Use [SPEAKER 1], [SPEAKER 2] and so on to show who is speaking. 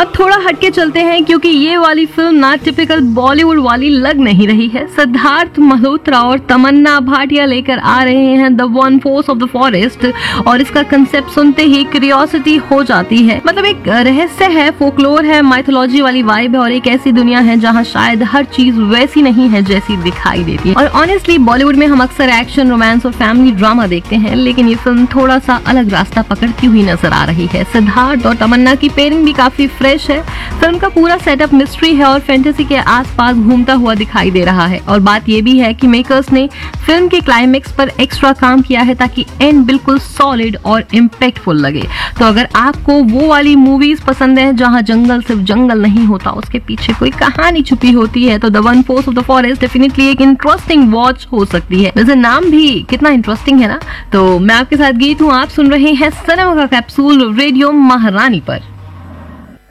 [SPEAKER 1] अब थोड़ा हटके चलते हैं क्योंकि ये वाली फिल्म ना टिपिकल बॉलीवुड वाली लग नहीं रही है। सिद्धार्थ मल्होत्रा और तमन्ना भाटिया लेकर आ रहे हैं the one force of the forest और इसका कंसेप्ट सुनते ही क्यूरियोसिटी हो जाती है। मतलब एक रहस्य है, फोकलोर है, माइथोलॉजी वाली वाइब है और एक ऐसी दुनिया है जहाँ शायद हर चीज वैसी नहीं है जैसी दिखाई देती है। और ऑनेस्टली बॉलीवुड में हम अक्सर एक्शन, रोमांस और फैमिली ड्रामा देखते हैं, लेकिन ये फिल्म थोड़ा सा अलग रास्ता पकड़ती हुई नजर आ रही है। सिद्धार्थ और तमन्ना की पेयरिंग भी काफी फ्रेश है। फिल्म का पूरा सेटअप मिस्ट्री है और फैंटेसी के आसपास घूमता हुआ दिखाई दे रहा है। और बात ये भी है कि मेकर्स ने फिल्म के क्लाइमेक्स पर एक्स्ट्रा काम किया है ताकि एंड बिल्कुल सॉलिड और इम्पैक्टफुल लगे। तो अगर आपको वो वाली मूवीज पसंद है जहां जंगल सिर्फ जंगल नहीं होता, उसके पीछे कोई कहानी छुपी होती है, तो the one force of the forest definitely एक इंटरेस्टिंग वॉच हो सकती है। वैसे नाम भी कितना इंटरेस्टिंग है ना। तो मैं आपके साथ गीत हूँ, आप सुन रहे हैं सिनेमा का कैप्सूल रेडियो महारानी पर।